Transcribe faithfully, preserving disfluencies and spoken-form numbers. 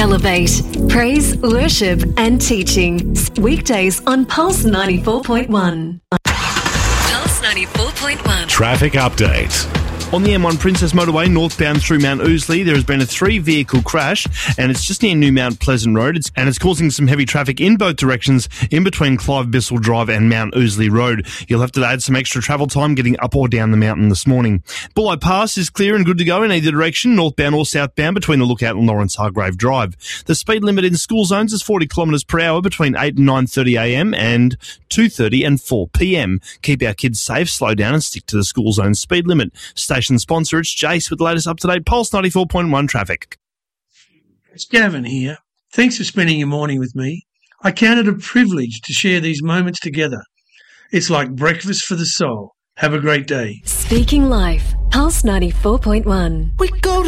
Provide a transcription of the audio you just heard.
Elevate. Praise, worship and teaching. Weekdays on Pulse ninety-four point one. Pulse ninety-four point one. Traffic update. On the M one Princess Motorway, northbound through Mount Ousley, there has been a three-vehicle crash, and it's just near New Mount Pleasant Road, it's, and it's causing some heavy traffic in both directions in between Clive Bissell Drive and Mount Ousley Road. You'll have to add some extra travel time getting up or down the mountain this morning. Bulli Pass is clear and good to go in either direction, northbound or southbound between the Lookout and Lawrence Hargrave Drive. The speed limit in school zones is forty kilometres per hour between eight and nine thirty a m and two thirty and four p m. Keep our kids safe, slow down and stick to the school zone speed limit. Station sponsor, it's Jace with the latest up-to-date Pulse ninety-four point one traffic. It's Gavin here. Thanks for spending your morning with me. I count it a privilege to share these moments together. It's like breakfast for the soul. Have a great day. Speaking Life, Pulse ninety-four point one. We go to